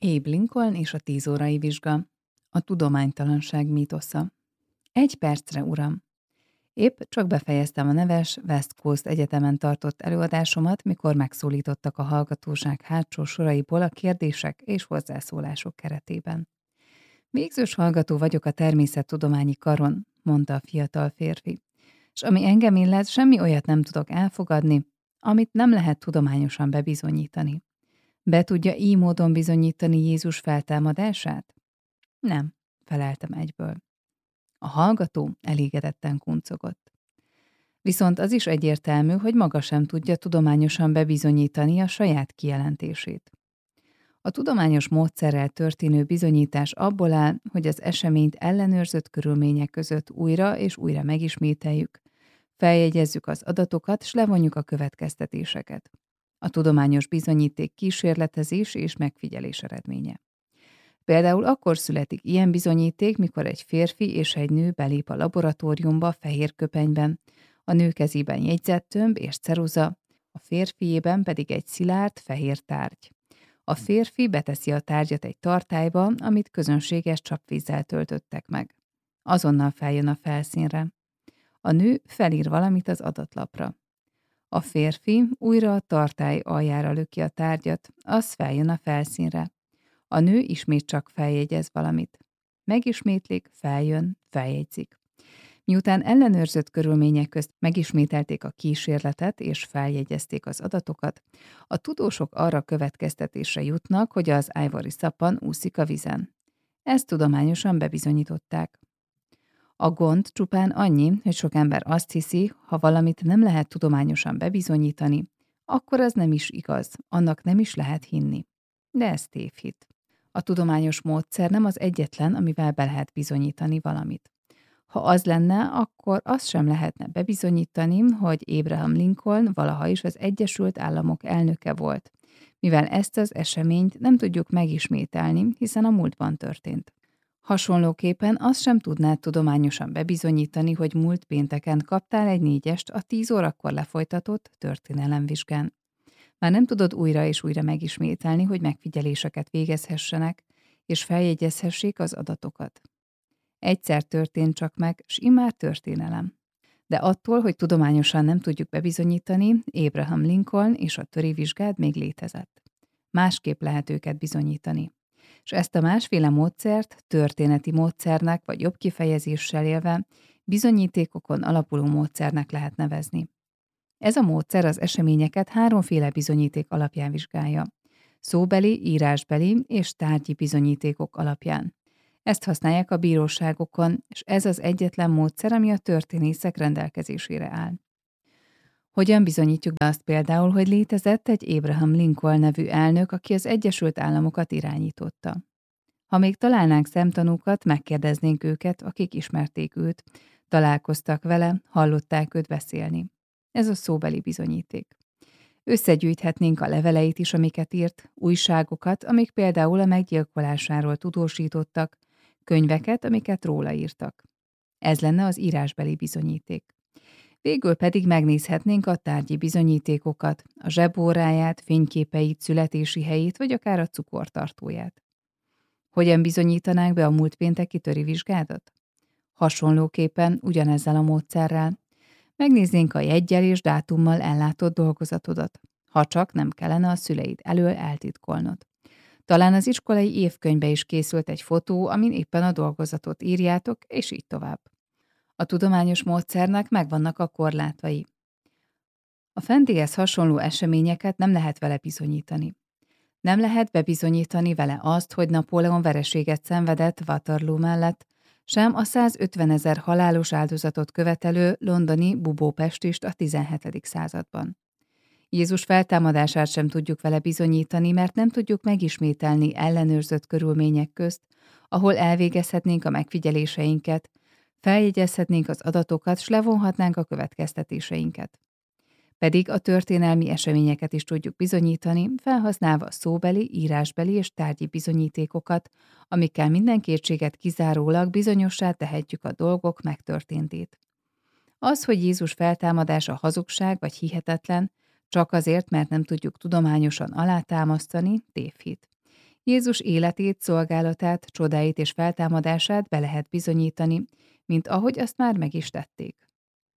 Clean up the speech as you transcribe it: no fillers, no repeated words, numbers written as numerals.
Abe Lincoln és a 10 órai vizsga. A tudománytalanság mítosza. 1 percre, uram! Épp csak befejeztem a neves West Coast Egyetemen tartott előadásomat, mikor megszólítottak a hallgatóság hátsó soraiból a kérdések és hozzászólások keretében. Végzős hallgató vagyok a természettudományi karon, mondta a fiatal férfi, és ami engem illet, semmi olyat nem tudok elfogadni, amit nem lehet tudományosan bebizonyítani. Be tudja így módon bizonyítani Jézus feltámadását? Nem, feleltem egyből. A hallgató elégedetten kuncogott. Viszont az is egyértelmű, hogy maga sem tudja tudományosan bebizonyítani a saját kijelentését. A tudományos módszerrel történő bizonyítás abból áll, hogy az eseményt ellenőrzött körülmények között újra és újra megismételjük, feljegyezzük az adatokat, s levonjuk a következtetéseket. A tudományos bizonyíték kísérletezés és megfigyelés eredménye. Például akkor születik ilyen bizonyíték, mikor egy férfi és egy nő belép a laboratóriumba fehér köpenyben, a nő kezében jegyzettömb és ceruza, a férfiében pedig egy szilárd, fehér tárgy. A férfi beteszi a tárgyat egy tartályba, amit közönséges csapvízzel töltöttek meg. Azonnal feljön a felszínre. A nő felír valamit az adatlapra. A férfi újra a tartály aljára löki a tárgyat, az feljön a felszínre. A nő ismét csak feljegyez valamit. Megismétlik, feljön, feljegyzik. Miután ellenőrzött körülmények közt megismételték a kísérletet és feljegyezték az adatokat, a tudósok arra következtetésre jutnak, hogy az Ivory szappan úszik a vízen. Ezt tudományosan bebizonyították. A gond csupán annyi, hogy sok ember azt hiszi, ha valamit nem lehet tudományosan bebizonyítani, akkor az nem is igaz, annak nem is lehet hinni. De ez tévhit. A tudományos módszer nem az egyetlen, amivel be lehet bizonyítani valamit. Ha az lenne, akkor azt sem lehetne bebizonyítani, hogy Abraham Lincoln valaha is az Egyesült Államok elnöke volt, mivel ezt az eseményt nem tudjuk megismételni, hiszen a múltban történt. Hasonlóképpen azt sem tudnád tudományosan bebizonyítani, hogy múlt pénteken kaptál egy 4-est a 10 órakor lefolytatott történelemvizsgán. Már nem tudod újra és újra megismételni, hogy megfigyeléseket végezhessenek, és feljegyezhessék az adatokat. Egyszer történt csak meg, s immár történelem. De attól, hogy tudományosan nem tudjuk bebizonyítani, Abraham Lincoln és a töri vizsgád még létezett. Másképp lehet őket bizonyítani. És ezt a másféle módszert történeti módszernek vagy jobb kifejezéssel élve bizonyítékokon alapuló módszernek lehet nevezni. Ez a módszer az eseményeket 3 bizonyíték alapján vizsgálja. Szóbeli, írásbeli és tárgyi bizonyítékok alapján. Ezt használják a bíróságokon, és ez az egyetlen módszer, ami a történészek rendelkezésére áll. Hogyan bizonyítjuk be azt például, hogy létezett egy Abraham Lincoln nevű elnök, aki az Egyesült Államokat irányította? Ha még találnánk szemtanúkat, megkérdeznénk őket, akik ismerték őt, találkoztak vele, hallották őt beszélni. Ez a szóbeli bizonyíték. Összegyűjthetnénk a leveleit is, amiket írt, újságokat, amik például a meggyilkolásáról tudósítottak, könyveket, amiket róla írtak. Ez lenne az írásbeli bizonyíték. Végül pedig megnézhetnénk a tárgyi bizonyítékokat, a zsebóráját, fényképeit, születési helyét, vagy akár a cukortartóját. Hogyan bizonyítanánk be a múlt pénteki töri vizsgádat? Hasonlóképpen ugyanezzel a módszerrel. Megnéznénk a jeggyel és dátummal ellátott dolgozatodat, ha csak nem kellene a szüleid elől eltitkolnod. Talán az iskolai évkönyvbe is készült egy fotó, amin éppen a dolgozatot írjátok, és így tovább. A tudományos módszernek megvannak a korlátai. A fentihez hasonló eseményeket nem lehet vele bizonyítani. Nem lehet bebizonyítani vele azt, hogy Napóleon vereséget szenvedett Waterloo mellett, sem a 150 000 halálos áldozatot követelő londoni bubópestist a 17. században. Jézus feltámadását sem tudjuk vele bizonyítani, mert nem tudjuk megismételni ellenőrzött körülmények közt, ahol elvégezhetnénk a megfigyeléseinket, feljegyezhetnénk az adatokat, s levonhatnánk a következtetéseinket. Pedig a történelmi eseményeket is tudjuk bizonyítani, felhasználva szóbeli, írásbeli és tárgyi bizonyítékokat, amikkel minden kétséget kizárólag bizonyossá tehetjük a dolgok megtörténtét. Az, hogy Jézus feltámadása hazugság vagy hihetetlen, csak azért, mert nem tudjuk tudományosan alátámasztani, tévhit. Jézus életét, szolgálatát, csodáit és feltámadását be lehet bizonyítani, mint ahogy azt már meg is tették.